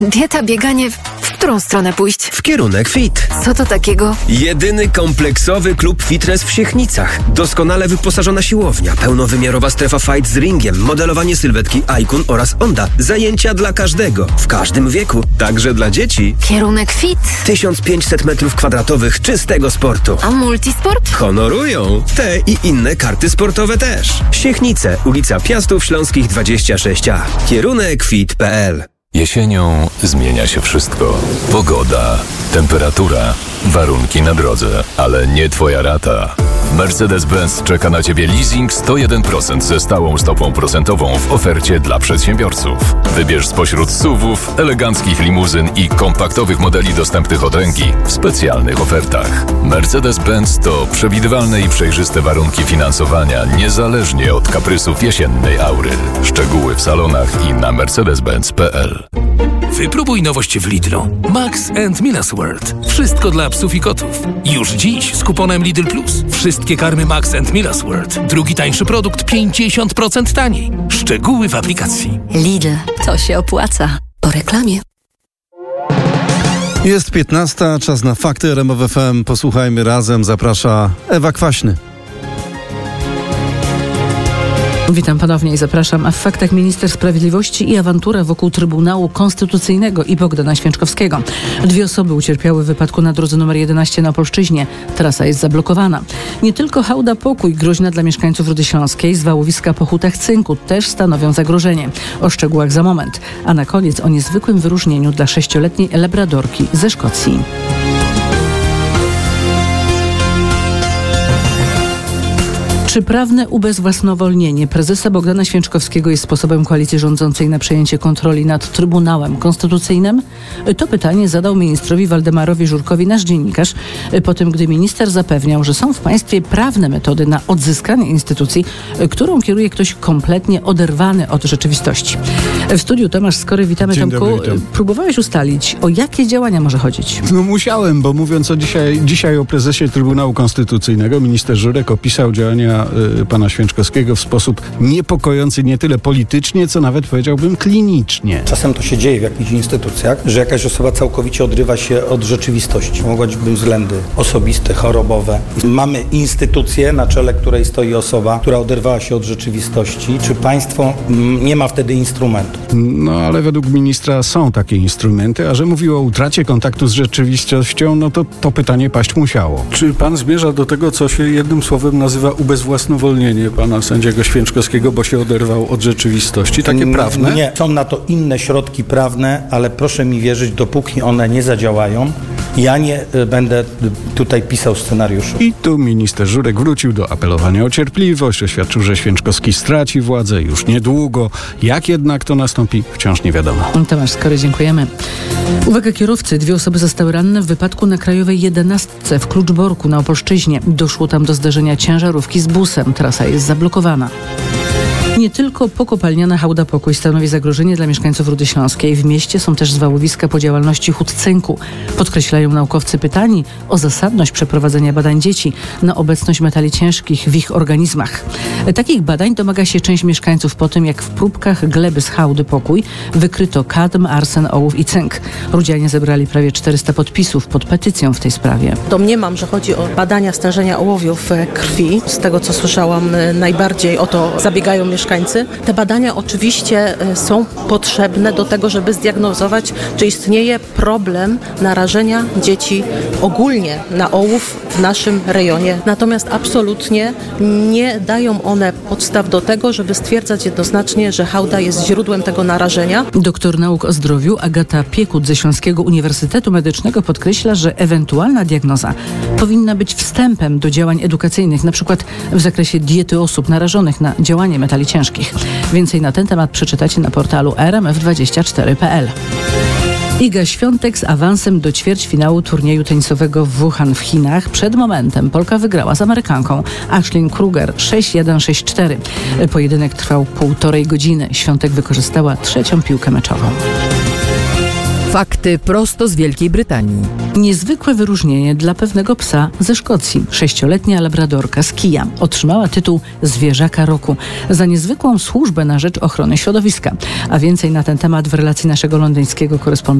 Dieta, bieganie, w którą stronę pójść? W kierunek fit. Co to takiego? Jedyny kompleksowy klub fitness w Siechnicach. Doskonale wyposażona siłownia, pełnowymiarowa strefa fight z ringiem, modelowanie sylwetki Icon oraz Onda. Zajęcia dla każdego, w każdym wieku, także dla dzieci. Kierunek fit? 1500 m2 czystego sportu. A multisport? Honorują. Te i inne karty sportowe też. Siechnice, ulica Piastów Śląskich 26A. Kierunek fit.pl. Jesienią zmienia się wszystko. Pogoda, temperatura, warunki na drodze, ale nie Twoja rata. Mercedes-Benz czeka na Ciebie leasing 101% ze stałą stopą procentową w ofercie dla przedsiębiorców. Wybierz spośród SUV-ów, eleganckich limuzyn i kompaktowych modeli dostępnych od ręki w specjalnych ofertach. Mercedes-Benz to przewidywalne i przejrzyste warunki finansowania niezależnie od kaprysów jesiennej aury. Szczegóły w salonach i na mercedes-benz.pl. Wypróbuj nowość w Lidlu. Max & Miller's World. Wszystko dla psów i kotów. Już dziś z kuponem Lidl Plus. Wszystkie karmy Max & Miller's World. Drugi tańszy produkt 50% taniej. Szczegóły w aplikacji. Lidl. To się opłaca. Po reklamie. Jest 15, czas na fakty RMF FM. Posłuchajmy razem. Zaprasza Ewa Kwaśny. Witam ponownie i zapraszam. A w faktach minister sprawiedliwości i awantura wokół Trybunału Konstytucyjnego i Bogdana Święczkowskiego. 2 osoby ucierpiały w wypadku na drodze nr 11 na Opolszczyźnie. Trasa jest zablokowana. Nie tylko hałda Pokój groźna dla mieszkańców Rudy Śląskiej, zwałowiska po hutach cynku też stanowią zagrożenie. O szczegółach za moment. A na koniec o niezwykłym wyróżnieniu dla 6-letniej labradorki ze Szkocji. Czy prawne ubezwłasnowolnienie prezesa Bogdana Święczkowskiego jest sposobem koalicji rządzącej na przejęcie kontroli nad Trybunałem Konstytucyjnym? To pytanie zadał ministrowi Waldemarowi Żurkowi nasz dziennikarz, po tym gdy minister zapewniał, że są w państwie prawne metody na odzyskanie instytucji, którą kieruje ktoś kompletnie oderwany od rzeczywistości. W studiu Tomasz Skory, witamy. Dzień Tomku. dobry, witam. Próbowałeś ustalić, o jakie działania może chodzić? No musiałem, bo mówiąc dzisiaj o prezesie Trybunału Konstytucyjnego, minister Żurek opisał działania pana Święczkowskiego w sposób niepokojący nie tyle politycznie, co nawet powiedziałbym klinicznie. Czasem to się dzieje w jakichś instytucjach, że jakaś osoba całkowicie odrywa się od rzeczywistości. Mogą być względy osobiste, chorobowe. Mamy instytucję, na czele której stoi osoba, która oderwała się od rzeczywistości. Czy państwo nie ma wtedy instrumentu? No ale według ministra są takie instrumenty, a że mówił o utracie kontaktu z rzeczywistością, no to pytanie paść musiało. Czy pan zmierza do tego, co się jednym słowem nazywa ubezwłasnowolnienie pana sędziego Święczkowskiego, bo się oderwał od rzeczywistości? Takie prawne? Nie, są na to inne środki prawne, ale proszę mi wierzyć, dopóki one nie zadziałają, ja nie będę tutaj pisał scenariuszu. I tu minister Żurek wrócił do apelowania o cierpliwość, oświadczył, że Święczkowski straci władzę już niedługo. Jak jednak to nastąpi, wciąż nie wiadomo. Tomasz Skory, dziękujemy. Uwaga kierowcy, 2 osoby zostały ranne w wypadku na Krajowej 11 w Kluczborku na Opolszczyźnie. Doszło tam do zderzenia ciężarówki z busem. Trasa jest zablokowana. Nie tylko pokopalniana hałda Pokój stanowi zagrożenie dla mieszkańców Rudy Śląskiej. W mieście są też zwałowiska po działalności hut cynku. Podkreślają naukowcy pytani o zasadność przeprowadzenia badań dzieci na obecność metali ciężkich w ich organizmach. Takich badań domaga się część mieszkańców po tym, jak w próbkach gleby z hałdy Pokój wykryto kadm, arsen, ołów i cynk. Rudzianie zebrali prawie 400 podpisów pod petycją w tej sprawie. Domniemam, że chodzi o badania stężenia ołowiu w krwi. Z tego, co słyszałam, najbardziej o to zabiegają mieszkańcy. Te badania oczywiście są potrzebne do tego, żeby zdiagnozować, czy istnieje problem narażenia dzieci ogólnie na ołów w naszym rejonie. Natomiast absolutnie nie dają one podstaw do tego, żeby stwierdzać jednoznacznie, że hałda jest źródłem tego narażenia. Doktor nauk o zdrowiu Agata Piekut ze Śląskiego Uniwersytetu Medycznego podkreśla, że ewentualna diagnoza powinna być wstępem do działań edukacyjnych, na przykład w zakresie diety osób narażonych na działanie metali ciężkich. Więcej na ten temat przeczytacie na portalu rmf24.pl. Iga Świątek z awansem do ćwierćfinału turnieju tenisowego w Wuhan w Chinach. Przed momentem Polka wygrała z Amerykanką Ashlyn Kruger 6-1, 6-4. Pojedynek trwał 1,5 godziny. Świątek wykorzystała 3. piłkę meczową. Fakty prosto z Wielkiej Brytanii. Niezwykłe wyróżnienie dla pewnego psa ze Szkocji. 6-letnia labradorka z Kija otrzymała tytuł Zwierzaka Roku za niezwykłą służbę na rzecz ochrony środowiska. A więcej na ten temat w relacji naszego londyńskiego korespondenta